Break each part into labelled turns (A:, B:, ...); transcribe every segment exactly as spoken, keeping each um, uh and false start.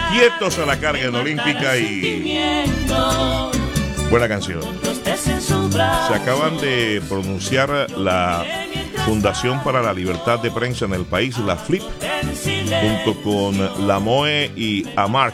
A: Quietos a la carga en Olímpica y buena canción. Se acaban de pronunciar la Fundación para la Libertad de Prensa en el país, la F L I P, junto con la M O E y AMARC,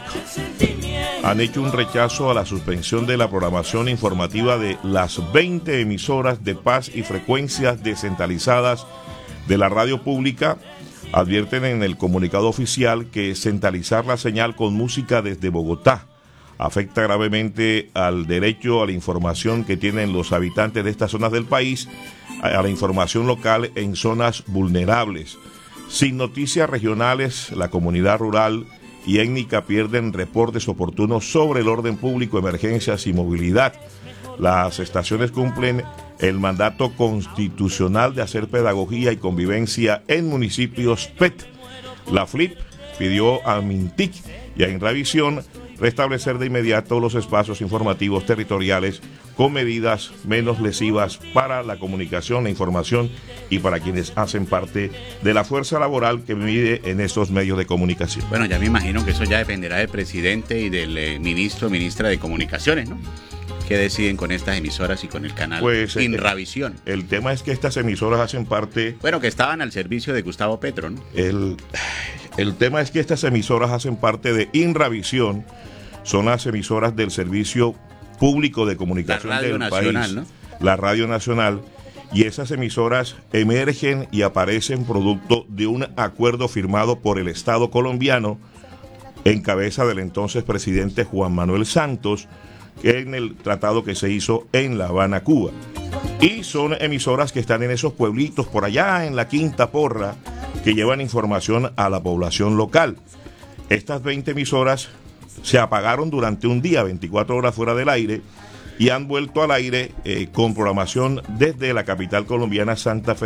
A: han hecho un rechazo a la suspensión de la programación informativa de las veinte emisoras de paz y frecuencias descentralizadas de la radio pública. Advierten en el comunicado oficial que centralizar la señal con música desde Bogotá afecta gravemente al derecho a la información que tienen los habitantes de estas zonas del país, a la información local en zonas vulnerables. Sin noticias regionales, la comunidad rural y étnica pierden reportes oportunos sobre el orden público, emergencias y movilidad. Las estaciones cumplen el mandato constitucional de hacer pedagogía y convivencia en municipios P E T. La F L I P pidió a Mintic y a Inravisión restablecer de inmediato los espacios informativos territoriales con medidas menos lesivas para la comunicación, la información y para quienes hacen parte de la fuerza laboral que vive en estos medios de comunicación.
B: Bueno, ya me imagino que eso ya dependerá del presidente y del eh, ministro o ministra de Comunicaciones, ¿no? ¿Qué deciden con estas emisoras y con el canal
A: pues,
B: Inravisión?
A: El, el tema es que estas emisoras hacen parte...
B: Bueno, que estaban al servicio de Gustavo Petro, ¿no?
A: El, el tema es que estas emisoras hacen parte de Inravisión, son las emisoras del Servicio Público de Comunicación del
B: Nacional,
A: país,
B: ¿no?
A: La Radio Nacional, y esas emisoras emergen y aparecen producto de un acuerdo firmado por el Estado colombiano en cabeza del entonces presidente Juan Manuel Santos, en el tratado que se hizo en La Habana, Cuba. Y son emisoras que están en esos pueblitos por allá en la Quinta Porra, que llevan información a la población local. Estas veinte emisoras se apagaron durante un día, veinticuatro horas fuera del aire, y han vuelto al aire eh, con programación desde la capital colombiana, Santa Fe